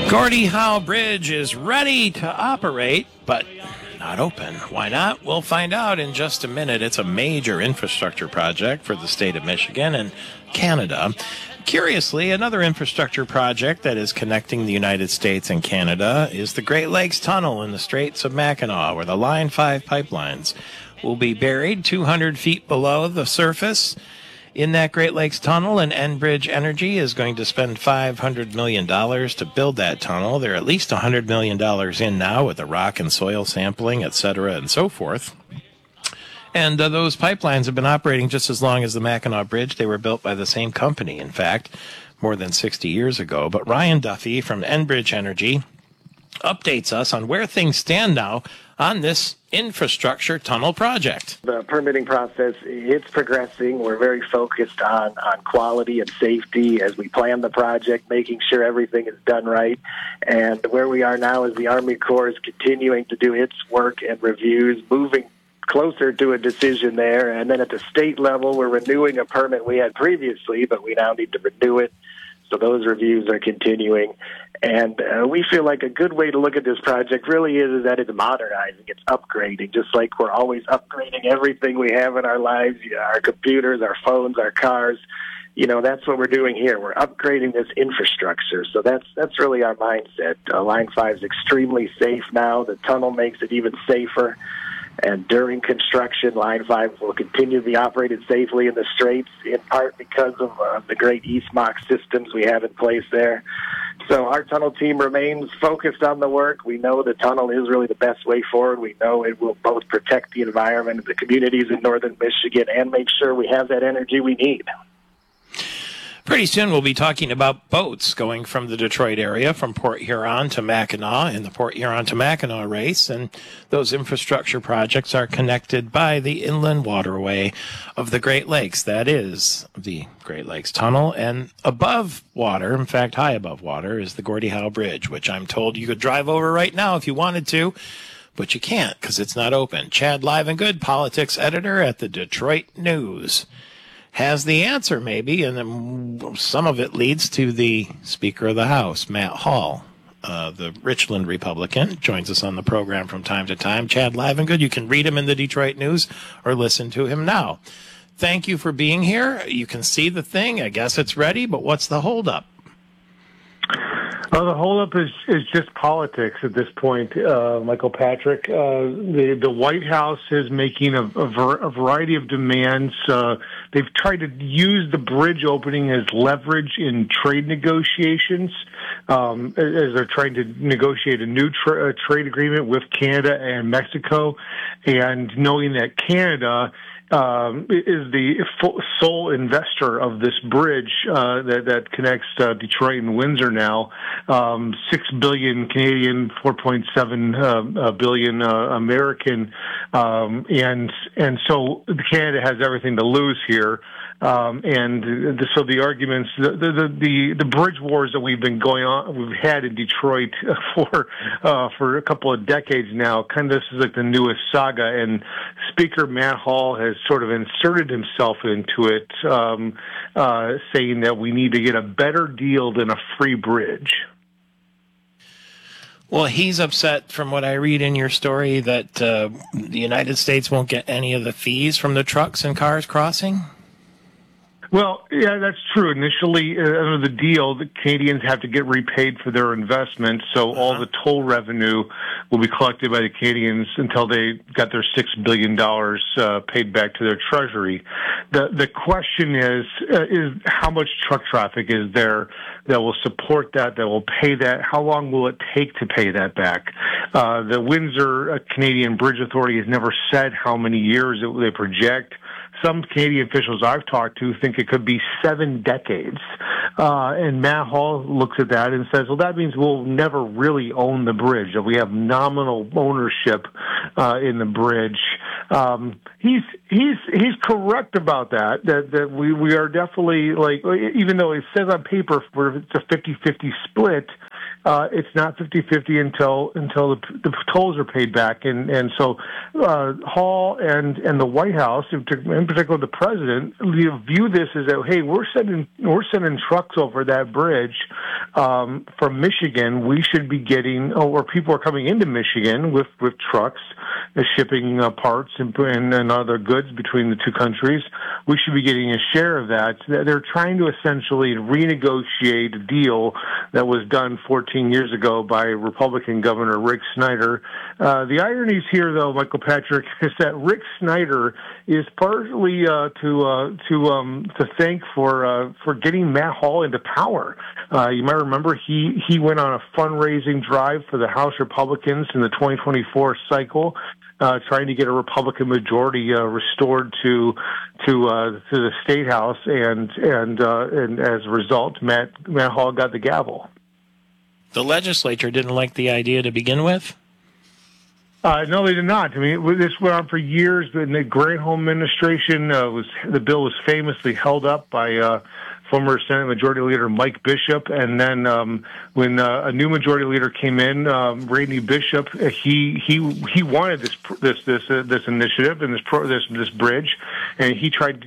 Gordie Howe Bridge is ready to operate, but not open. Why not? We'll find out in just a minute. It's a major infrastructure project for the state of Michigan and Canada. Curiously, another infrastructure project that is connecting the United States and Canada is the Great Lakes Tunnel in the Straits of Mackinac, where the Line 5 pipelines will be buried 200 feet below the surface. In that Great Lakes Tunnel, and Enbridge Energy is going to spend $500 million to build that tunnel. They're at least $100 million in now with the rock and soil sampling, et cetera, and so forth. And those pipelines have been operating just as long as the Mackinac Bridge. They were built by the same company, in fact, more than 60 years ago. But Ryan Duffy from Enbridge Energy updates us on where things stand now on this infrastructure tunnel project. The permitting process, it's progressing. We're very focused on quality and safety as we plan the project, making sure everything is done right. And where we are now is the Army Corps is continuing to do its work and reviews, moving closer to a decision there. And then at the state level, we're renewing a permit we had previously, but we now need to renew it. So those reviews are continuing. And we feel like a good way to look at this project really is that it's modernizing, it's upgrading, just like we're always upgrading everything we have in our lives, our computers, our phones, our cars. You know, that's what we're doing here. We're upgrading this infrastructure. So that's really our mindset. Line 5 is extremely safe now. The tunnel makes it even safer. And during construction, Line 5 will continue to be operated safely in the Straits, in part because of the great ESMOC systems we have in place there. So our tunnel team remains focused on the work. We know the tunnel is really the best way forward. We know it will both protect the environment and the communities in northern Michigan and make sure we have that energy we need. Pretty soon we'll be talking about boats going from the Detroit area, from Port Huron to Mackinac, in the Port Huron to Mackinac race. And those infrastructure projects are connected by the inland waterway of the Great Lakes. That is the Great Lakes Tunnel. And above water, in fact, high above water, is the Gordie Howe Bridge, which I'm told you could drive over right now if you wanted to. But you can't because it's not open. Chad Livengood, politics editor at the Detroit News, has the answer, maybe, and then some of it leads to the Speaker of the House, Matt Hall, the Richland Republican, joins us on the program from time to time. Chad Livengood, you can read him in the Detroit News or listen to him now. Thank you for being here. You can see the thing. I guess it's ready, but what's the holdup? Well, the holdup is just politics at this point, Michael Patrick. The White House is making a variety of demands. They've tried to use the bridge opening as leverage in trade negotiations, as they're trying to negotiate a new trade agreement with Canada and Mexico, and knowing that Canada is the sole investor of this bridge that connects Detroit and Windsor now. 6 billion Canadian, 4.7 billion American, and so Canada has everything to lose here. So the arguments, the bridge wars that we've had in Detroit for a couple of decades now, kind of this is like the newest saga, and Speaker Matt Hall has sort of inserted himself into it, saying that we need to get a better deal than a free bridge. Well, he's upset, from what I read in your story, that the United States won't get any of the fees from the trucks and cars crossing? Well, yeah, that's true. Initially, under the deal, the Canadians have to get repaid for their investment, so all the toll revenue will be collected by the Canadians until they got their $6 billion paid back to their treasury. The question is how much truck traffic is there that will support that will pay that? How long will it take to pay that back? The Windsor Canadian Bridge Authority has never said how many years they project. Some Canadian officials I've talked to think it could be 7 decades. And Matt Hall looks at that and says, well, that means we'll never really own the bridge. That we have nominal ownership in the bridge. He's correct about that we are definitely, like, even though it says on paper it's a 50-50 split, it's not 50-50 until the tolls are paid back. And so Hall and the White House, in particular the president, view this as that, hey, we're sending trucks over that bridge from Michigan. We should be getting, or people are coming into Michigan with trucks, shipping parts and other goods between the two countries. We should be getting a share of that. They're trying to essentially renegotiate a deal that was done 14 years ago by Republican Governor Rick Snyder. The ironies here, though, Michael Patrick, is that Rick Snyder is partly to thank for getting Matt Hall into power. You might remember he went on a fundraising drive for the House Republicans in the 2024 cycle, trying to get a Republican majority restored to the State House, and as a result, Matt Hall got the gavel. The legislature didn't like the idea to begin with? No, they did not. I mean, this went on for years. In the Granholm administration, the bill was famously held up by former Senate Majority Leader Mike Bishop, and then when a new Majority Leader came in, Randy Bishop, he wanted this initiative and this bridge, and he tried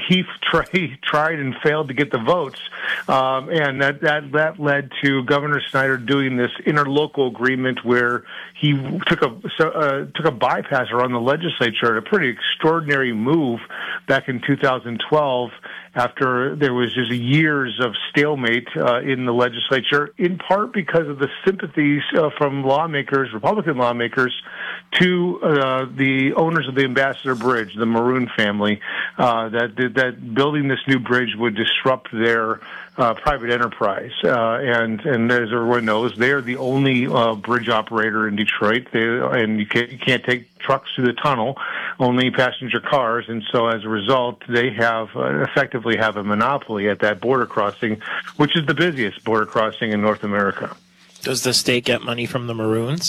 and failed to get the votes, and that led to Governor Snyder doing this interlocal agreement where he took a bypass around the legislature, a pretty extraordinary move back in 2012, after there was just years of stalemate in the legislature, in part because of the sympathies from Republican lawmakers, to the owners of the Ambassador Bridge, the Maroon family, that building this new bridge would disrupt their private enterprise. And as everyone knows, they are the only bridge operator in Detroit, and you can't take trucks through the tunnel, only passenger cars, and so as a result, they effectively have a monopoly at that border crossing, which is the busiest border crossing in North America. Does the state get money from the Maroons?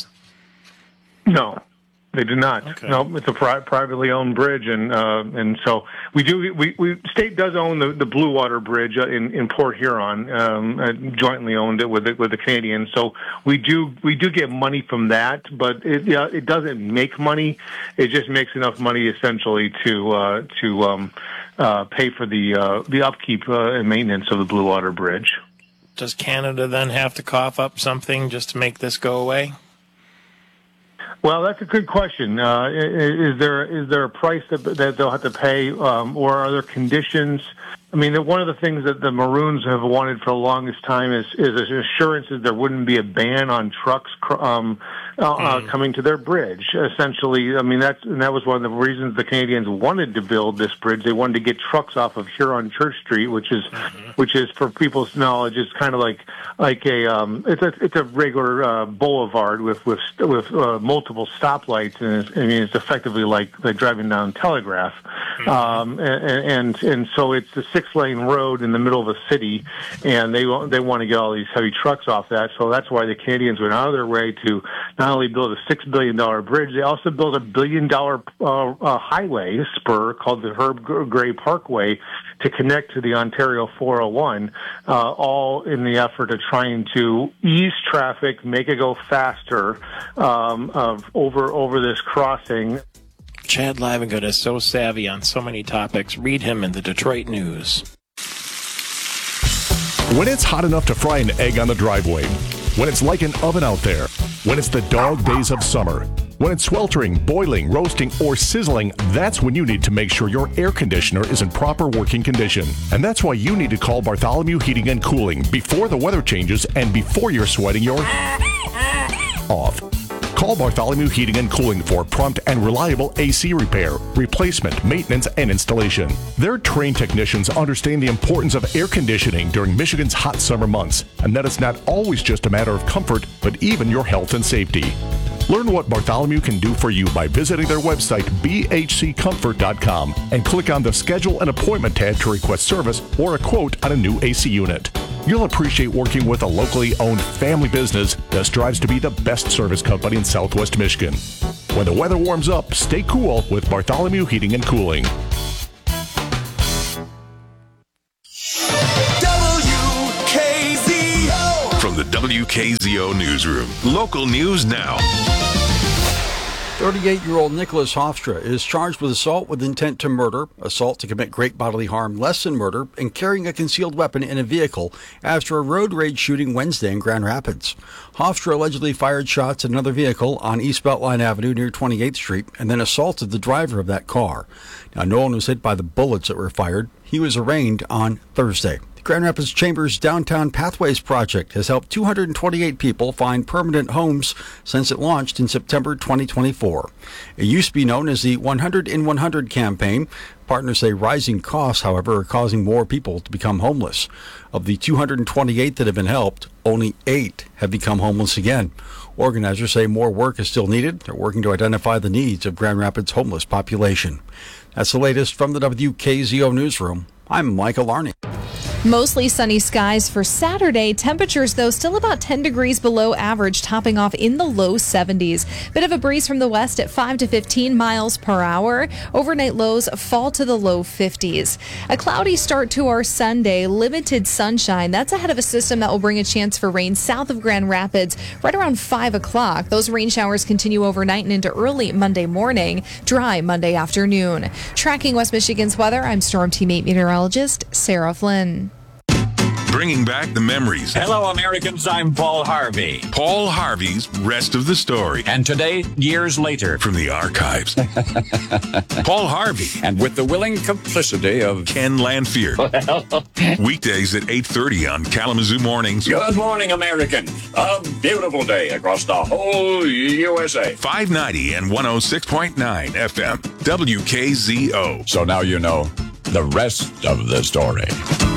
No. They do not. Okay. No, it's a privately owned bridge, and so we state does own the Blue Water Bridge in Port Huron, jointly owned it with the Canadians. So we do get money from that, but it doesn't make money. It just makes enough money essentially to pay for the upkeep and maintenance of the Blue Water Bridge. Does Canada then have to cough up something just to make this go away? Well, that's a good question. Is there a price that they'll have to pay, or are there conditions? I mean, one of the things that the Maroons have wanted for the longest time is assurances there wouldn't be a ban on trucks coming to their bridge. Essentially, I mean, that was one of the reasons the Canadians wanted to build this bridge. They wanted to get trucks off of Huron Church Street, which is for people's knowledge, is kind of like it's a regular boulevard with multiple stoplights, and it's effectively like driving down Telegraph, and so it's the 6-lane road in the middle of a city, and they want to get all these heavy trucks off that. So that's why the Canadians went out of their way to not only build a $6 billion bridge, they also built a $1 billion highway spur called the Herb Gray Parkway to connect to the Ontario 401, all in the effort of trying to ease traffic, make it go faster over this crossing. Chad Livengood is so savvy on so many topics. Read him in the Detroit News. When it's hot enough to fry an egg on the driveway, when it's like an oven out there, when it's the dog days of summer, when it's sweltering, boiling, roasting, or sizzling, that's when you need to make sure your air conditioner is in proper working condition. And that's why you need to call Bartholomew Heating and Cooling before the weather changes and before you're sweating your off. Call Bartholomew Heating and Cooling for prompt and reliable AC repair, replacement, maintenance, and installation. Their trained technicians understand the importance of air conditioning during Michigan's hot summer months, and that it's not always just a matter of comfort, but even your health and safety. Learn what Bartholomew can do for you by visiting their website, bhccomfort.com, and click on the Schedule an Appointment tab to request service or a quote on a new AC unit. You'll appreciate working with a locally owned family business that strives to be the best service company in Southwest Michigan. When the weather warms up, stay cool with Bartholomew Heating and Cooling. WKZO! From the WKZO Newsroom. Local news now. 38-year-old Nicholas Hofstra is charged with assault with intent to murder, assault to commit great bodily harm less than murder, and carrying a concealed weapon in a vehicle after a road rage shooting Wednesday in Grand Rapids. Hofstra allegedly fired shots at another vehicle on East Beltline Avenue near 28th Street and then assaulted the driver of that car. Now, no one was hit by the bullets that were fired. He was arraigned on Thursday. Grand Rapids Chamber's Downtown Pathways project has helped 228 people find permanent homes since it launched in September 2024. It used to be known as the 100 in 100 campaign. Partners say rising costs, however, are causing more people to become homeless. Of the 228 that have been helped, only 8 have become homeless again. Organizers say more work is still needed. They're working to identify the needs of Grand Rapids' homeless population. That's the latest from the WKZO Newsroom. I'm Michael Arney. Mostly sunny skies for Saturday. Temperatures, though, still about 10 degrees below average, topping off in the low 70s. Bit of a breeze from the west at 5 to 15 miles per hour. Overnight lows fall to the low 50s. A cloudy start to our Sunday. Limited sunshine. That's ahead of a system that will bring a chance for rain south of Grand Rapids right around 5 o'clock. Those rain showers continue overnight and into early Monday morning. Dry Monday afternoon. Tracking West Michigan's weather, I'm Storm Team 8 meteorologist Sarah Flynn. Bringing back the memories. Hello, Americans. I'm Paul Harvey. Paul Harvey's Rest of the Story. And today, years later, From the archives. Paul Harvey. and with the willing complicity of Ken Lanfear. Weekdays at 8:30 on Kalamazoo Mornings. Good morning, Americans. A beautiful day across the whole USA. 590 and 106.9 FM. WKZO. So now you know the rest of the story.